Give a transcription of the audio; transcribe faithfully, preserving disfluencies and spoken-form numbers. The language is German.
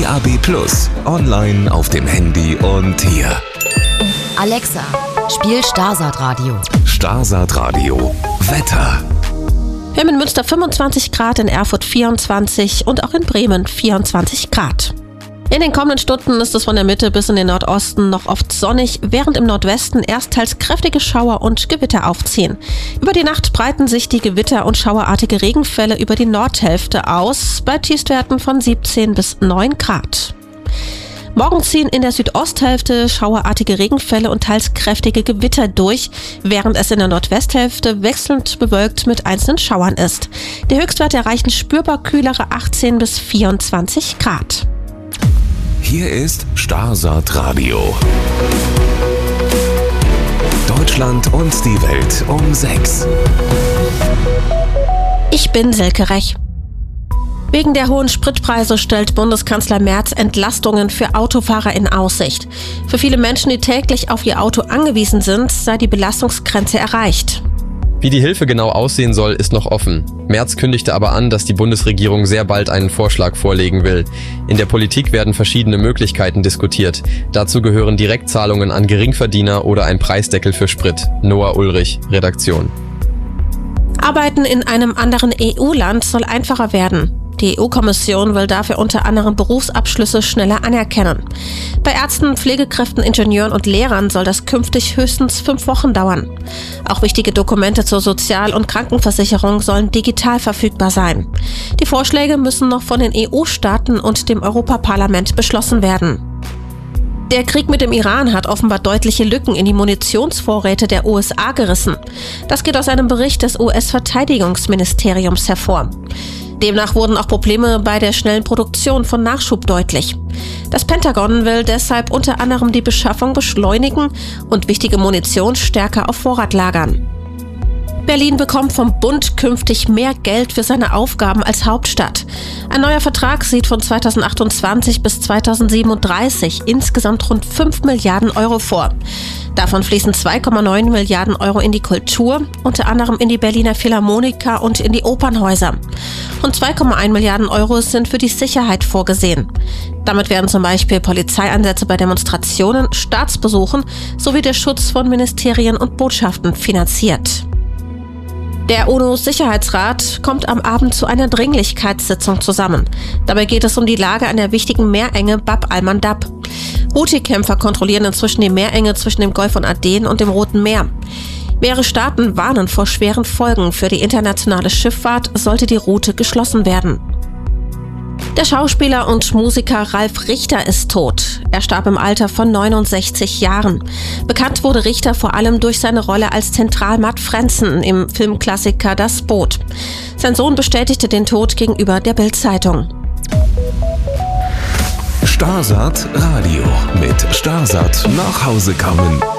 A B plus, online auf dem Handy und hier. Alexa, spiel Starsat Radio. Starsat Radio. Wetter. Wir haben in Münster fünfundzwanzig Grad, in Erfurt vierundzwanzig und auch in Bremen vierundzwanzig Grad. In den kommenden Stunden ist es von der Mitte bis in den Nordosten noch oft sonnig, während im Nordwesten erst teils kräftige Schauer und Gewitter aufziehen. Über die Nacht breiten sich die Gewitter- und schauerartige Regenfälle über die Nordhälfte aus, bei Tiefstwerten von siebzehn bis neun Grad. Morgen ziehen in der Südosthälfte schauerartige Regenfälle und teils kräftige Gewitter durch, während es in der Nordwesthälfte wechselnd bewölkt mit einzelnen Schauern ist. Die Höchstwerte erreichen spürbar kühlere achtzehn bis vierundzwanzig Grad. Hier ist Starsat Radio. Deutschland und die Welt um sechs. Ich bin Silke Rech. Wegen der hohen Spritpreise stellt Bundeskanzler Merz Entlastungen für Autofahrer in Aussicht. Für viele Menschen, die täglich auf ihr Auto angewiesen sind, sei die Belastungsgrenze erreicht. Wie die Hilfe genau aussehen soll, ist noch offen. Merz kündigte aber an, dass die Bundesregierung sehr bald einen Vorschlag vorlegen will. In der Politik werden verschiedene Möglichkeiten diskutiert. Dazu gehören Direktzahlungen an Geringverdiener oder ein Preisdeckel für Sprit. Noah Ulrich, Redaktion. Arbeiten in einem anderen E U-Land soll einfacher werden. Die E U-Kommission will dafür unter anderem Berufsabschlüsse schneller anerkennen. Bei Ärzten, Pflegekräften, Ingenieuren und Lehrern soll das künftig höchstens fünf Wochen dauern. Auch wichtige Dokumente zur Sozial- und Krankenversicherung sollen digital verfügbar sein. Die Vorschläge müssen noch von den E U-Staaten und dem Europaparlament beschlossen werden. Der Krieg mit dem Iran hat offenbar deutliche Lücken in die Munitionsvorräte der U S A gerissen. Das geht aus einem Bericht des U S-Verteidigungsministeriums hervor. Demnach wurden auch Probleme bei der schnellen Produktion von Nachschub deutlich. Das Pentagon will deshalb unter anderem die Beschaffung beschleunigen und wichtige Munition stärker auf Vorrat lagern. Berlin bekommt vom Bund künftig mehr Geld für seine Aufgaben als Hauptstadt. Ein neuer Vertrag sieht von zweitausendachtundzwanzig bis zweitausendsiebenunddreißig insgesamt rund fünf Milliarden Euro vor. Davon fließen zwei Komma neun Milliarden Euro in die Kultur, unter anderem in die Berliner Philharmoniker und in die Opernhäuser. Rund zwei Komma eins Milliarden Euro sind für die Sicherheit vorgesehen. Damit werden zum Beispiel Polizeieinsätze bei Demonstrationen, Staatsbesuchen sowie der Schutz von Ministerien und Botschaften finanziert. Der UNO-Sicherheitsrat kommt am Abend zu einer Dringlichkeitssitzung zusammen. Dabei geht es um die Lage an der wichtigen Meerenge Bab al-Mandab. Houthi-Kämpfer kontrollieren inzwischen die Meerenge zwischen dem Golf von Aden und dem Roten Meer. Mehrere Staaten warnen vor schweren Folgen für die internationale Schifffahrt, sollte die Route geschlossen werden. Der Schauspieler und Musiker Ralf Richter ist tot. Er starb im Alter von neunundsechzig Jahren. Bekannt wurde Richter vor allem durch seine Rolle als Zentral-Matt Frentzen im Filmklassiker Das Boot. Sein Sohn bestätigte den Tod gegenüber der Bild-Zeitung. Starsat Radio mit Starsat nach Hause kommen.